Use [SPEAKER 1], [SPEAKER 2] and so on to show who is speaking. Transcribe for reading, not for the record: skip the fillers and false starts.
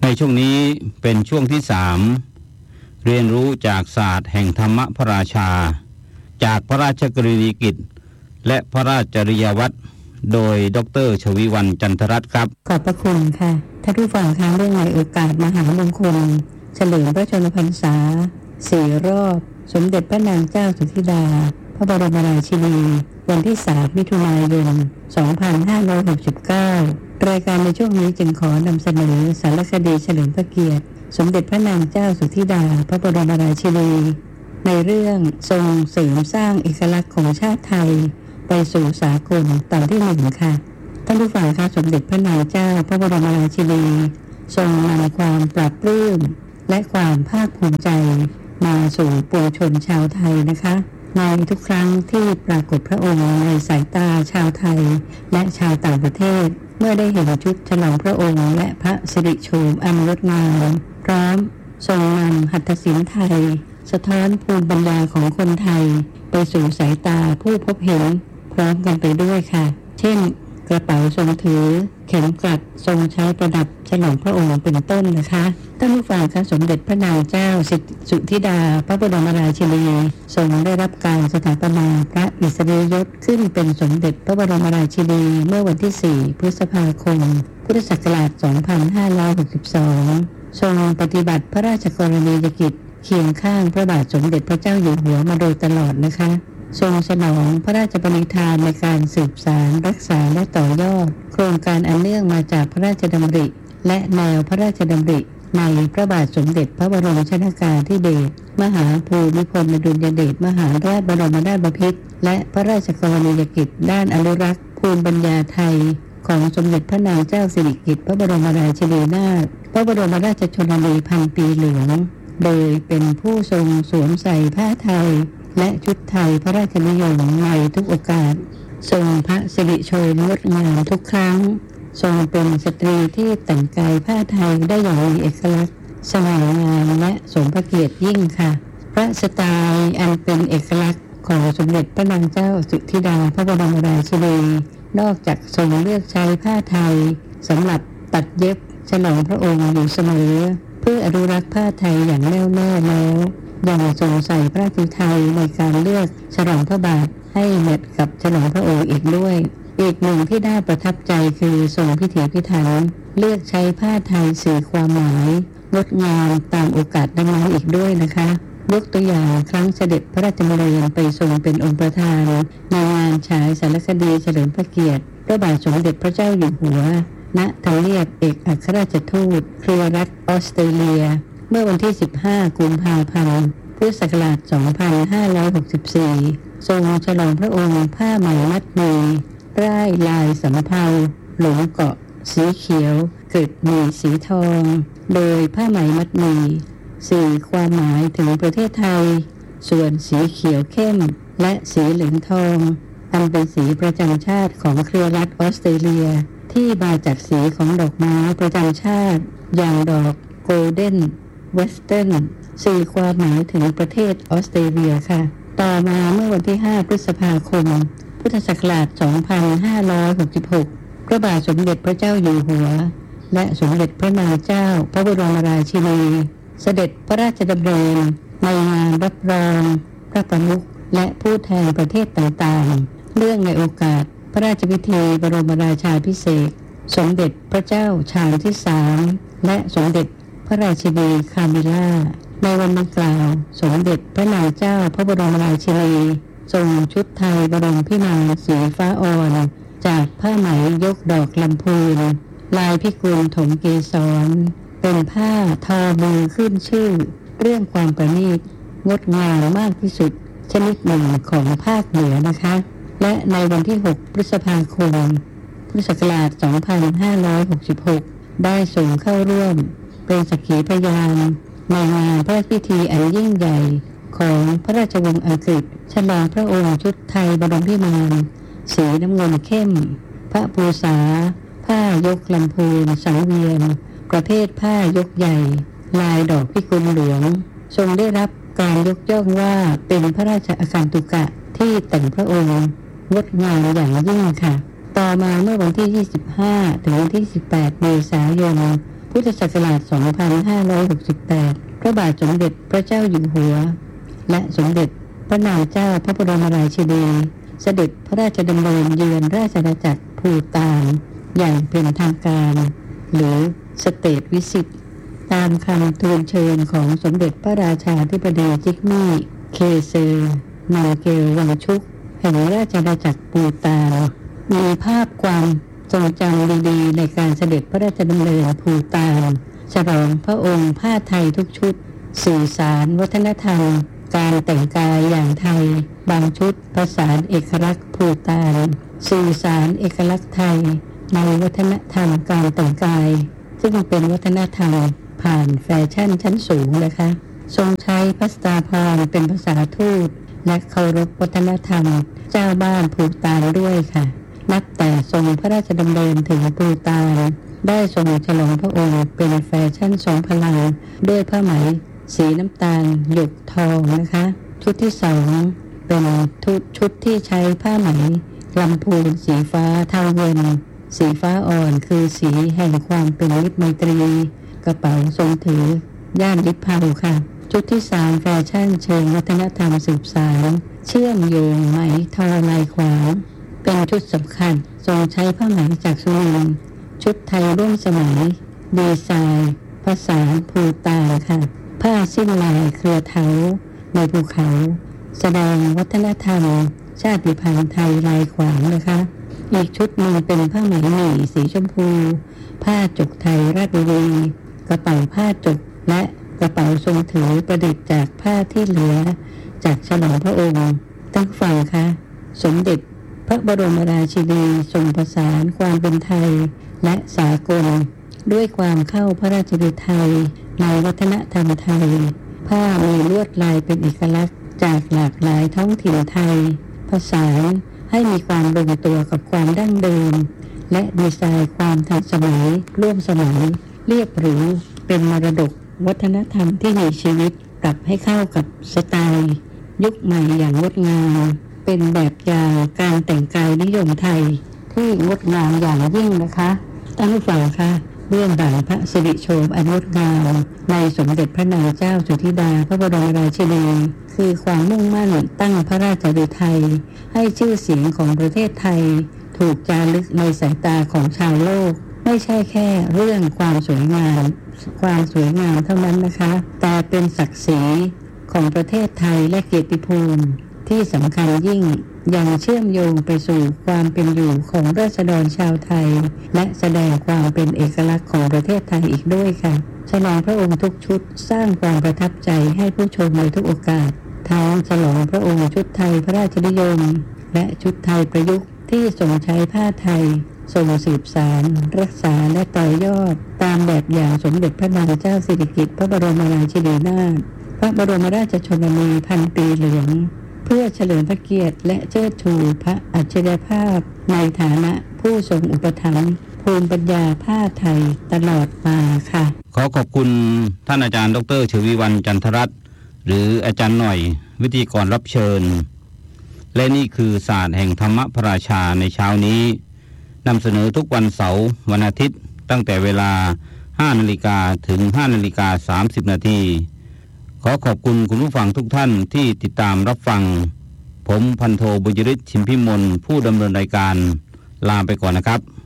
[SPEAKER 1] ช่วงนี้เป็นช่วงที่3เรียนรู้จากศาสตร์แห่งธรรมพระราชาจากพระราชกรณียกิจและพระราชจริยวัตรโดยดร.ชวีวรรณ จันทรัตน์ครับ
[SPEAKER 2] ขอบพระคุณค่ะท่านผู้ฟังคะเรื่องในโอกาสมหามงคลเฉลิมพระชนมพรรษา4 รอบสมเด็จพระนางเจ้าสุธิดาพระบรมราชินีวันที่3 มิถุนายน 2569รายการในช่วงนี้จึงขอนำเสนอสารคดีเฉลิมพระเกียรติสมเด็จพระนางเจ้าสุธิดาพระบรมราชินีในเรื่องทรงเสริมสร้างเอกลักษณ์ของชาติไทยไปสู่สากลตอนที่1ค่ะท่านผู้ฟังคะสมเด็จพระนางเจ้าพระบรมราชินีทรงนำความปรับปลื้มและความภาคภูมิใจมาสู่ปวงชนชาวไทยนะคะในทุกครั้งที่ปรากฏพระองค์ในสายตาชาวไทยและชาวต่างประเทศเมื่อได้เห็นชุดฉลองพระองค์และพระสิริโฉมอันงดงามพร้อมทรงนำหัตถศิลป์ไทยสะท้อนภูมิปัญญาของคนไทยไปสู่สายตาผู้พบเห็นพร้อมกันไปด้วยค่ะเช่นกระเป๋าทรงถือเข็มกลัดทรงใช้ประดับฉลองพระองค์เป็นต้นนะคะท่านผู้ฟังคะสมเด็จพระนางเจ้าสุธิดาพระบรมราชินีทรงได้รับการสถาปนาพระอิสริยยศขึ้นเป็นสมเด็จพระบรมราชินีเมื่อวันที่4 พฤษภาคม พุทธศักราช 2562 ทรงปฏิบัติพระราชกรณียกิจเคียงข้างพระบาทสมเด็จพระเจ้าอยู่หัวมาโดยตลอดนะคะทรงสนองพระราชปณิธานในการสืบสานรักษาและต่อยอดโครงการอันเนื่องมาจากพระราชดำริและแนวพระราชดำริในพระบาทสมเด็จพระบรมชนกาธิเบศรมหาภูมิพลอดุลยเดชมหาราชบรมนาถบพิตรและพระราชกรณียกิจด้านอนุรักษ์ภูมิปัญญาไทยของสมเด็จพระนางเจ้าสิริกิติ์พระบรมราชินีนาถพระบรมราชชนนีพันปีเหลืองโดยเป็นผู้ทรงสวมใส่ผ้าไทยและชุดไทยพระราชนิยมในทุกโอกาสทรงพระสิริโฉมงดงามทุกครั้งทรงเป็นสตรีที่แต่งกายผ้าไทยได้อย่างมีเอกลักษณ์สง่างามและสมพระเกียรติยิ่งค่ะพระสไตล์อันเป็นเอกลักษณ์ของสมเด็จพระนางเจ้าสุธิดาพระบรมราชินีนอกจากทรงเลือกใช้ผ้าไทยสำหรับตัดเย็บฉลองพระองค์อยู่เสมอเพื่ออนุรักษ์ผ้าไทยอย่างแน่วแน่แล้วยังทรงใส่พระราชไทยในการเลือกฉลองพระบาทให้เหมือนกับฉลองพระองค์อีกด้วยอีกหนึ่งที่น่าประทับใจคือทรงพิถีพิถันเลือกใช้ผ้าไทยสื่อความหมายงดงามตามโอกาสดังนั้นอีกด้วยนะคะยกตัวอย่างครั้งเสด็จพระราชดำเนินไปทรงเป็นองค์ประธานในงานฉายสารคดีเฉลิมพระเกียรติพระบาทสมเด็จพระเจ้าอยู่หัวณทำเนียบเอกอัครราชทูตเครือรัฐออสเตรเลียเมื่อวันที่15 กุมภาพันธ์ พุทธศักราช 2564 ทรงฉลองพระองค์ผ้าไหมมัดหมี่ร่ายลายสำเภาหลงเกาะสีเขียวเกิดหมี่สีทองโดยผ้าไหมมัดหมี่สื่อความหมายถึงประเทศไทยส่วนสีเขียวเข้มและสีเหลืองทองอันเป็นสีประจำชาติของเครือรัฐออสเตรเลียที่มาจากสีของดอกไม้ประจำชาติอย่างดอกโกลเด้นเวสเทิร์นสื่อความหมายถึงประเทศออสเตรเลียค่ะต่อมาเมื่อวันที่5 พฤษภาคม พุทธศักราช 2566 พระบาทสมเด็จพระเจ้าอยู่หัวและสมเด็จพระนางเจ้าพระบรมราชินีเสด็จพระราชดำเนินในงานรับรองพระประมุขและผู้แทนประเทศต่างๆเนื่องในโอกาสพระราชพิธีบรมราชาภิเษกสมเด็จพระเจ้าชาญที่3และสมเด็จพระราชินีคามิล่าในวันดังกล่าวสมเด็จพระนางเจ้าพระบรมราชินีทรงชุดไทยบรมพิมานสีฟ้าอ่อนจากผ้าไหมยกดอกลำพูนลายพิกุลถมเกสรเป็นผ้าทอมือขึ้นชื่อเรื่องความประณีตงดงามมากที่สุดชนิดหนึ่งของภาคเหนือนะคะและในวันที่6 พฤษภาคม พุทธศักราช 2566 ได้ส่งเข้าร่วมเป็นสักขีพยานในงานพระราชพิธีอันยิ่งใหญ่ของพระราชวงศ์อังกฤษฉลองพระองค์ชุดไทยบรมพิมานสีน้ำเงินเข้มพระภูษาผ้ายกลำพูนสังเวียนประเภทผ้ายกใหญ่ลายดอกพิกุลหลวงทรงได้รับการยกย่องว่าเป็นพระราชอาคันตุกะที่แต่งพระองค์งดงามอย่างยิ่งค่ะต่อมาเมื่อวันที่25 ถึงวันที่18 เมษายนพุทธศักราช 2568 พระบาทสมเด็จพระเจ้าอยู่หัวและสมเด็จพระนางเจ้าพระบรมราชินีเสด็จพระราชดำเนินเยือนราชอาณาจักรภูฏานอย่างเป็นทางการหรือสเตทวิสิตตามคำทูลเชิญของสมเด็จพระราชาธิบดีจิกมี่เคเซอร์นาเกลวังชุกแห่งราชอาณาจักรภูฏานมีภาพความทรงจำดีๆในการเสด็จพระราชดำเนินภูฏานฉลองพระองค์ผ้าไทยทุกชุดสื่อสารวัฒนธรรมการแต่งกายอย่างไทยบางชุดผสานเอกลักษณ์ภูฏานสื่อสารเอกลักษณ์ไทยในวัฒนธรรมการแต่งกายซึ่งเป็นวัฒนธรรมผ่านแฟชั่นชั้นสูงนะคะทรงใช้ภาษาพรเป็นภาษาทูตและเคารพวัฒนธรรมเจ้าบ้านภูฏานด้วยค่ะนับแต่ทรงพระราชดำเนินถึงภูฏานได้ทรงฉลองพระองค์เป็นแฟชั่นทรงพลังด้วยผ้าไหมสีน้ำตาลหยกทองนะคะชุดที่สองเป็นชุดที่ใช้ผ้าไหมลำพูนสีฟ้าเทาเงินสีฟ้าอ่อนคือสีแห่งความเป็นมิตรไมตรีกระเป๋าทรงถือย่านลิบเผาค่ะชุดที่สามแฟชั่นเชิงวัฒนธรรมสืบสานเชื่อมโยงไหมทอลายขวางเป็นชุดสำคัญทรงใช้ผ้าไหมจากสุรินทร์ชุดไทยร่วมสมัยดีไซน์ภาษาภูฏานค่ะผ้าสิ้นลายเครือเถาในภูเขาแสดงวัฒนธรรมชาติพันธุ์ไทยลายขวางนะคะอีกชุดหนึ่งเป็นผ้าไหมหมี่สีชมพูผ้าจกไทยราชบุรีกระเป๋าผ้าจกและกระเป๋าทรงถือประดิษฐ์จากผ้าที่เหลือจากฉลองพระองค์ตั้งฟังค่ะสมเด็จพระบรมราชินีทรงประสานความเป็นไทยและสากลด้วยความเข้าพระราชฤทัยในวัฒนธรรมไทยผ้ามีลวดลายเป็นเอกลักษณ์จากหลากหลายท้องถิ่นไทยผสานให้มีความลงตัวกับความดั้งเดิมและดีไซน์ความทันสมัยร่วมสมัยเรียบหรูเป็นมรดกวัฒนธรรมที่มีชีวิตปรับให้เข้ากับสไตล์ยุคใหม่อย่างงดงามเป็นแบบอย่างการแต่งกายนิยมไทยที่งดงามอย่างยิ่งนะคะท่านผู้ฟังคะเบื้องหลังพระสิริโฉมอันงดงามในสมเด็จพระนางเจ้าสุธิดาพระบรมราชินีคือความมุ่งมั่นตั้งพระราชฤทัยให้ชื่อเสียงของประเทศไทยถูกจารึกในสายตาของชาวโลกไม่ใช่แค่เรื่องความสวยงามเท่านั้นนะคะแต่เป็นศักดิ์ศรีของประเทศไทยและเกียรติภูมิที่สำคัญยิ่งยังเชื่อมโยงไปสู่ความเป็นอยู่ของราษฎรชาวไทยและแสดงความเป็นเอกลักษณ์ของประเทศไทยอีกด้วยค่ะฉลองพระองค์ทุกชุดสร้างความประทับใจให้ผู้ชมในทุกโอกาสทั้งฉลองพระองค์ชุดไทยพระราชนิยมและชุดไทยประยุกต์ที่ทรงใช้ผ้าไทยทรงสืบสานรักษาและต่อยอดตามแบบอย่างสมเด็จพระนางเจ้าสิริกิติ์พระบรมราชินีนาถพระบรมราชชนนีพันปีเหลืองเพื่อเฉลิมพระเกียรติและเชิดชูพระอัจฉริยภาพในฐานะผู้ทรงอุปถัมภ์ภูมิปัญญาผ้าไทยตลอดมาค่ะ
[SPEAKER 1] ขอขอบคุณท่านอาจารย์ดร.ชวีวรรณ จันทรัตน์หรืออาจารย์หน่อยวิทยากรรับเชิญและนี่คือศาสตร์แห่งธรรมพระราชาในเช้านี้นำเสนอทุกวันเสาร์วันอาทิตย์ตั้งแต่เวลา 5 นาฬิกาถึง 5 นาฬิกา 30 นาทีขอขอบคุณคุณผู้ฟังทุกท่านที่ติดตามรับฟังผมพันโทบุญยฤทธิ์ ชิมพิมลผู้ดำเนินรายการลาไปก่อนนะครับ